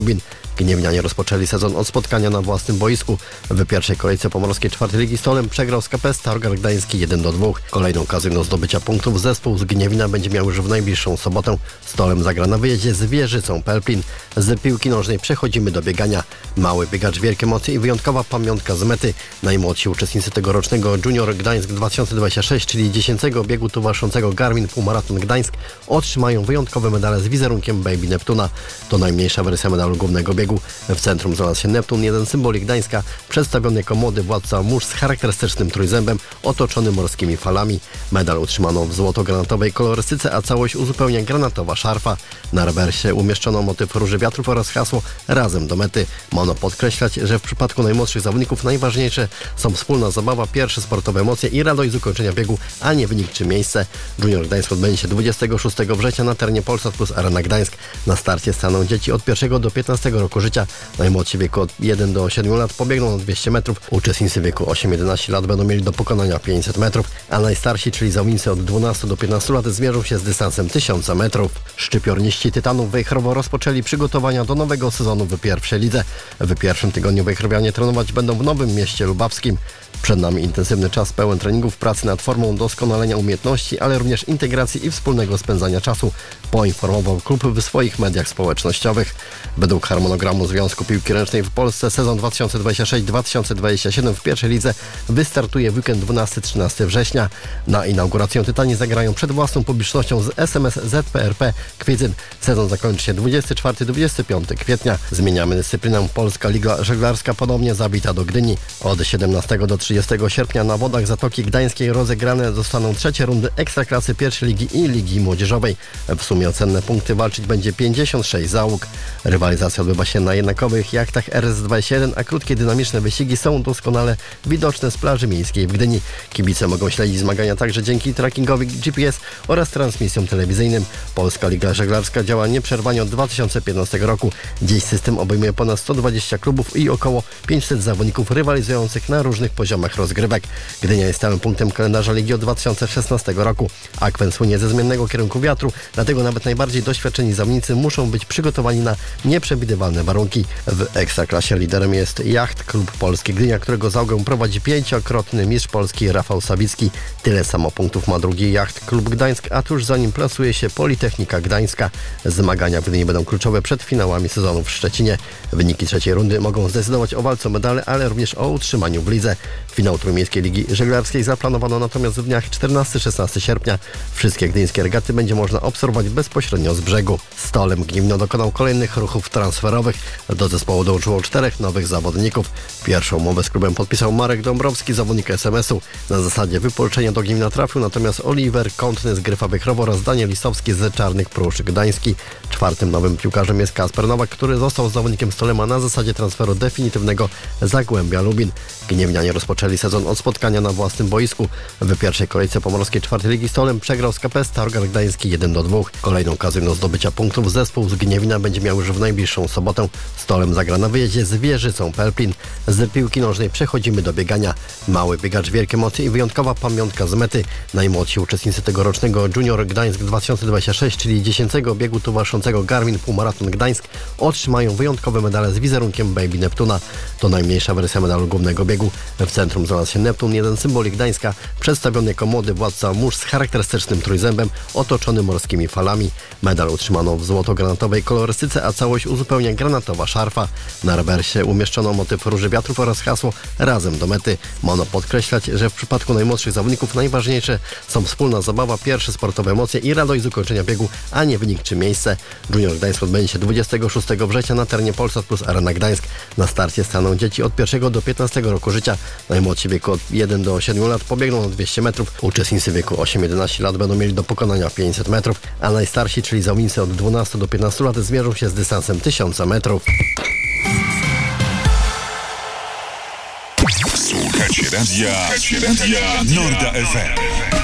Gniewnianie rozpoczęli sezon od spotkania na własnym boisku. W pierwszej kolejce pomorskiej czwartej ligi z Stolem przegrał z KP Stargard Gdański 1-2. Kolejną okazję do zdobycia punktów zespół z Gniewina będzie miał już w najbliższą sobotę. Stolem zagra na wyjeździe z Wieżycą Pelplin. Z piłki nożnej przechodzimy do biegania. Mały biegacz, wielkie emocje i wyjątkowa pamiątka z mety. Najmłodsi uczestnicy tegorocznego Junior Gdańsk 2026, czyli 10. biegu towarzyszącego Garmin Półmaraton Gdańsk, otrzymają wyjątkowe medale z wizerunkiem Baby Neptuna. To najmniejsza wersja medalu głównego biegu. W centrum znalazł się Neptun, jeden symboli Gdańska, przedstawiony jako młody władca mórz z charakterystycznym trójzębem, otoczony morskimi falami. Medal utrzymano w złoto-granatowej kolorystyce, a całość uzupełnia granatowa szarfa. Na rewersie umieszczono motyw róży wiatrów oraz hasło "Razem do mety". Mano podkreślać, że w przypadku najmłodszych zawodników najważniejsze są wspólna zabawa, pierwsze sportowe emocje i radość z ukończenia biegu, a nie wynik czy miejsce. Junior Gdańsk odbędzie się 26 września na terenie Polsat Plus Arena Gdańsk. Na starcie staną dzieci od 1 do 15 roku życia. Najmłodsi w wieku od 1 do 7 lat pobiegną na 200 metrów. Uczestnicy w wieku 8-11 lat będą mieli do pokonania 500 metrów, a najstarsi, czyli zawodnicy od 12 do 15 lat, zmierzą się z dystansem 1000 metrów. Szczypiorniści Tytanów Wejherowo rozpoczęli przygotowania do nowego sezonu w pierwszej lidze. W pierwszym tygodniu wejherowianie trenować będą w Nowym Mieście Lubawskim. Przed nami intensywny czas pełen treningów, pracy nad formą, doskonalenia umiejętności, ale również integracji i wspólnego spędzania czasu, poinformował klub w swoich mediach społecznościowych. Według harmonogramu Związku Piłki Ręcznej w Polsce sezon 2026-2027 w pierwszej lidze wystartuje w weekend 12-13 września. Na inaugurację Tytani zagrają przed własną publicznością z SMS ZPRP Kwidzyn. Sezon zakończy się 24-25 kwietnia. Zmieniamy dyscyplinę. Polska Liga Żeglarska ponownie zabita do Gdyni. Od 17 do 30 sierpnia na wodach Zatoki Gdańskiej rozegrane zostaną trzecie rundy Ekstraklasy pierwszej ligi i Ligi Młodzieżowej. W sumie o cenne punkty walczyć będzie 56 załóg. Rywalizacja odbywa się na jednakowych jachtach RS-21, a krótkie dynamiczne wyścigi są doskonale widoczne z plaży miejskiej w Gdyni. Kibice mogą śledzić zmagania także dzięki trackingowi GPS oraz transmisjom telewizyjnym. Polska Liga Żeglarska działa nieprzerwanie od 2015 roku. Dziś system obejmuje ponad 120 klubów i około 500 zawodników rywalizujących na różnych poziomach rozgrywek. Gdynia jest stałym punktem kalendarza ligi od 2016 roku. Akwen słynie ze zmiennego kierunku wiatru, dlatego nawet najbardziej doświadczeni zawodnicy muszą być przygotowani na nieprzewidywalne warunki. W Ekstraklasie liderem jest Jacht Klub Polski Gdynia, którego załogę prowadzi 5-krotny mistrz Polski Rafał Sawicki. Tyle samo punktów ma drugi Jacht Klub Gdańsk, a tuż za nim plasuje się Politechnika Gdańska. Zmagania w Gdyni będą kluczowe przed finałami sezonu w Szczecinie. Wyniki trzeciej rundy mogą zdecydować o walce o medale, ale również o utrzymaniu w lidze. Finał Trójmiejskiej Ligi Żeglarskiej zaplanowano natomiast w dniach 14-16 sierpnia. Wszystkie gdyńskie regaty będzie można obserwować bezpośrednio z brzegu. Stolem Gniewno dokonał kolejnych ruchów transferowych. Do zespołu dołączyło 4 nowych zawodników. Pierwszą umowę z klubem podpisał Marek Dąbrowski, zawodnik SMS-u. Na zasadzie wypożyczenia do Gniewna trafił natomiast Oliver Kątny z Gryfa Wejherowo oraz Daniel Lisowski z Czarnych Pruszcz Gdański. Czwartym nowym piłkarzem jest Kasper Nowak, który został zawodnikiem Stolema na zasadzie transferu definitywnego Zagłębia Lubin. Gniewnianie rozpoczęli sezon od spotkania na własnym boisku. W pierwszej kolejce pomorskiej czwartej ligi Stolem przegrał z KP Stargard Gdański 1-2. Kolejną okazję do zdobycia punktów zespół z Gniewina będzie miał już w najbliższą sobotę. Stolem zagra na wyjeździe z Wieżycą Pelplin. Z piłki nożnej przechodzimy do biegania. Mały biegacz, wielkie emocje i wyjątkowa pamiątka z mety. Najmłodsi uczestnicy tegorocznego Junior Gdańsk 2026, czyli 10. biegu towarzyszącego Garmin Półmaraton Gdańsk, otrzymają wyjątkowe medale z wizerunkiem Baby Neptuna. To najmniejsza wersja medalu głównego biegu. W centrum znalazł się Neptun, jeden symboli Gdańska, przedstawiony jako młody władca mórz z charakterystycznym trójzębem, otoczony morskimi falami. Medal utrzymano w złoto-granatowej kolorystyce, a całość uzupełnia granatowa szarfa. Na rewersie umieszczono motyw róży wiatrów oraz hasło "Razem do mety". Mano podkreślać, że w przypadku najmłodszych zawodników najważniejsze są wspólna zabawa, pierwsze sportowe emocje i radość z ukończenia biegu, a nie wynik czy miejsce. Junior Gdańsk odbędzie się 26 września na terenie Polsat Plus Arena Gdańsk. Na starcie staną dzieci od 1 do 15 roku życia. Najmłodsi w wieku od 1 do 7 lat pobiegną na 200 metrów. Uczestnicy w wieku 8-11 lat będą mieli do pokonania 500 metrów, a najstarsi, czyli zawodnicy od 12 do 15 lat, zmierzą się z dystansem 1000 metrów. Słuchacie radia Norda FM.